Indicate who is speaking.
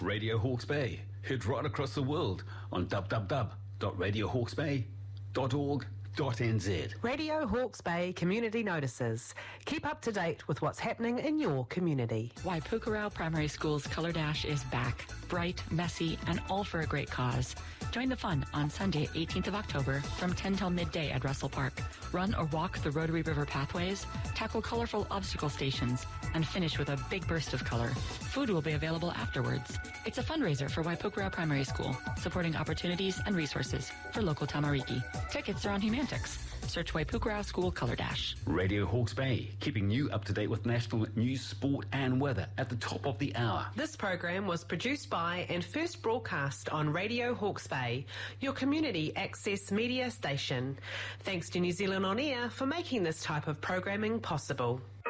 Speaker 1: Radio Hawke's Bay, heard right across the world on www.radiohawksbay.org.nz.
Speaker 2: Radio Hawke's Bay Community Notices. Keep up to date with what's happening in your community.
Speaker 3: Waipukurau Primary School's Colour Dash is back. Bright, messy, and all for a great cause. Join the fun on Sunday, 18th of October from 10 till midday at Russell Park. Run or walk the Rotary River pathways, tackle colourful obstacle stations, and finish with a big burst of colour. Food will be available afterwards. It's a fundraiser for Waipukurau Primary School, supporting opportunities and resources for local Tamariki. Tickets are on Humantix. Search Waipukurau School Colour Dash.
Speaker 1: Radio Hawke's Bay, keeping you up to date with national news, sport and weather at the top of the hour.
Speaker 2: This program was produced by and first broadcast on Radio Hawke's Bay, your community access media station. Thanks to New Zealand On Air for making this type of programming possible.